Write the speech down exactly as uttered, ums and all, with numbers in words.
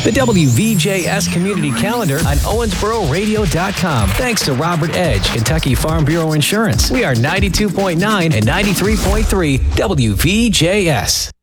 The W V J S Community Calendar on Owensboro Radio dot com. Thanks to Robert Edge, Kentucky Farm Bureau Insurance. We are ninety-two point nine and ninety-three point three W V J S.